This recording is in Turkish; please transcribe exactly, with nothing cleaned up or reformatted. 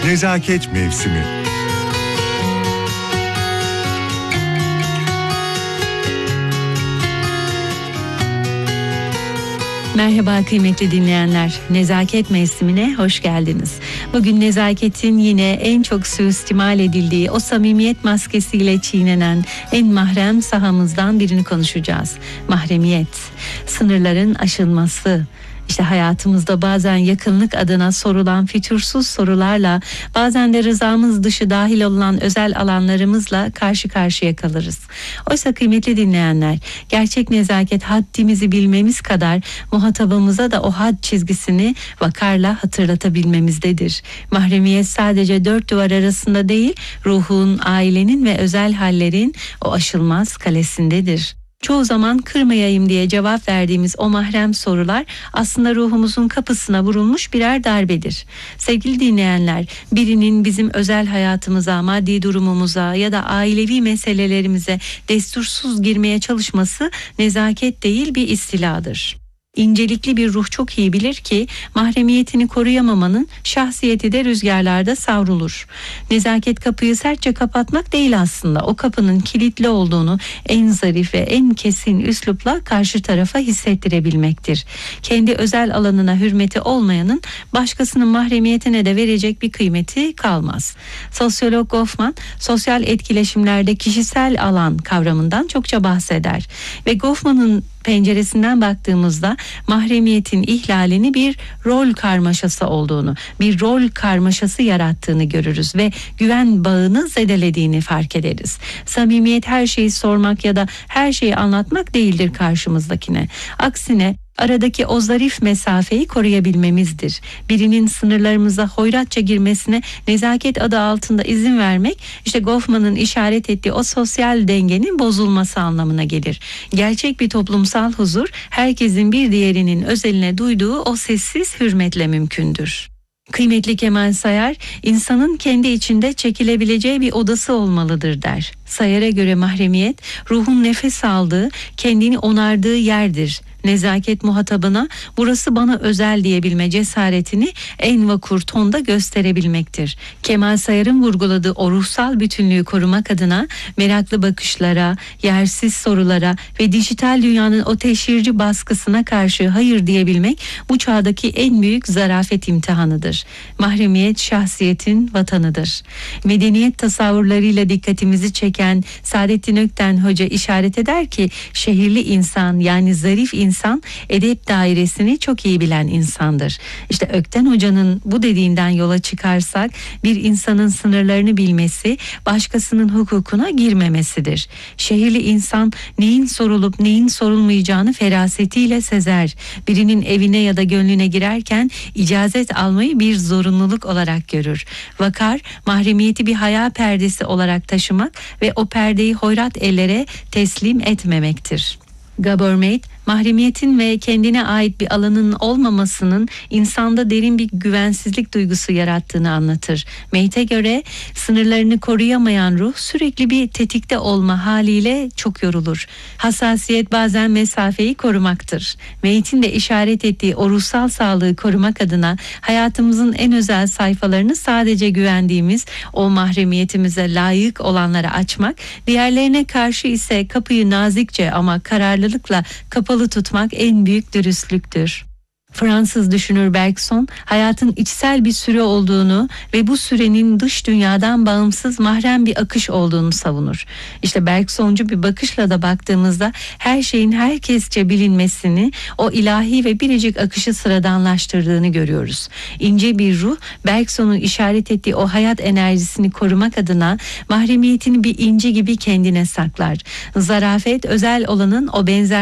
Nezaket mevsimi. Merhaba kıymetli dinleyenler, Nezaket mevsimine hoş geldiniz. Bugün nezaketin yine en çok suistimal edildiği, o samimiyet maskesiyle çiğnenen en mahrem sahamızdan birini konuşacağız. Mahremiyet, sınırların aşılması. İşte hayatımızda bazen yakınlık adına sorulan fütursuz sorularla, bazen de rızamız dışı dahil olunan özel alanlarımızla karşı karşıya kalırız. Oysa kıymetli dinleyenler, gerçek nezaket haddimizi bilmemiz kadar muhatabımıza da o had çizgisini vakarla hatırlatabilmemizdedir. Mahremiyet sadece dört duvar arasında değil, ruhun, ailenin ve özel hallerin o aşılmaz kalesindedir. Çoğu zaman kırmayayım diye cevap verdiğimiz o mahrem sorular aslında ruhumuzun kapısına vurulmuş birer darbedir. Sevgili dinleyenler, birinin bizim özel hayatımıza, maddi durumumuza ya da ailevi meselelerimize destursuz girmeye çalışması nezaket değil, bir istiladır. İncelikli bir ruh çok iyi bilir ki mahremiyetini koruyamamanın şahsiyeti de rüzgarlarda savrulur. Nezaket kapıyı sertçe kapatmak değil aslında. O kapının kilitli olduğunu en zarif ve en kesin üslupla karşı tarafa hissettirebilmektir. Kendi özel alanına hürmeti olmayanın başkasının mahremiyetine de verecek bir kıymeti kalmaz. Sosyolog Goffman, sosyal etkileşimlerde kişisel alan kavramından çokça bahseder ve Goffman'ın penceresinden baktığımızda mahremiyetin ihlalini bir rol karmaşası olduğunu, bir rol karmaşası yarattığını görürüz ve güven bağını zedelediğini fark ederiz. Samimiyet her şeyi sormak ya da her şeyi anlatmak değildir karşımızdakine. Aksine aradaki o zarif mesafeyi koruyabilmemizdir. Birinin sınırlarımıza hoyratça girmesine nezaket adı altında izin vermek, işte Goffman'ın işaret ettiği o sosyal dengenin bozulması anlamına gelir. Gerçek bir toplumsal huzur, herkesin bir diğerinin özeline duyduğu o sessiz hürmetle mümkündür. Kıymetli Kemal Sayar, insanın kendi içinde çekilebileceği bir odası olmalıdır der. Sayar'a göre mahremiyet, ruhun nefes aldığı, kendini onardığı yerdir. Nezaket muhatabına burası bana özel diyebilme cesaretini en vakur tonda gösterebilmektir. Kemal Sayar'ın vurguladığı o ruhsal bütünlüğü korumak adına meraklı bakışlara, yersiz sorulara ve dijital dünyanın o teşhirci baskısına karşı hayır diyebilmek bu çağdaki en büyük zarafet imtihanıdır. Mahremiyet şahsiyetin vatanıdır. Medeniyet tasavvurlarıyla dikkatimizi çeken Saadettin Ökten Hoca işaret eder ki şehirli insan, yani zarif insan İnsan edep dairesini çok iyi bilen insandır. İşte Ökten Hoca'nın bu dediğinden yola çıkarsak, bir insanın sınırlarını bilmesi, başkasının hukukuna girmemesidir. Şehirli insan neyin sorulup neyin sorulmayacağını ferasetiyle sezer. Birinin evine ya da gönlüne girerken icazet almayı bir zorunluluk olarak görür. Vakar, mahremiyeti bir haya perdesi olarak taşımak ve o perdeyi hoyrat ellere teslim etmemektir. Gabor Mate, mahremiyetin ve kendine ait bir alanın olmamasının insanda derin bir güvensizlik duygusu yarattığını anlatır. Mate'e göre sınırlarını koruyamayan ruh sürekli bir tetikte olma haliyle çok yorulur. Hassasiyet bazen mesafeyi korumaktır. Mate'in de işaret ettiği o ruhsal sağlığı korumak adına hayatımızın en özel sayfalarını sadece güvendiğimiz o mahremiyetimize layık olanlara açmak, diğerlerine karşı ise kapıyı nazikçe ama kararlılıkla kapalı tutmak en büyük dürüstlüktür. Fransız düşünür Bergson, hayatın içsel bir süre olduğunu ve bu sürenin dış dünyadan bağımsız mahrem bir akış olduğunu savunur. İşte Bergsoncu bir bakışla da baktığımızda her şeyin herkesçe bilinmesini, o ilahi ve biricik akışı sıradanlaştırdığını görüyoruz. İnce bir ruh, Bergson'un işaret ettiği o hayat enerjisini korumak adına mahremiyetini bir inci gibi kendine saklar. Zarafet, özel olanın o benzer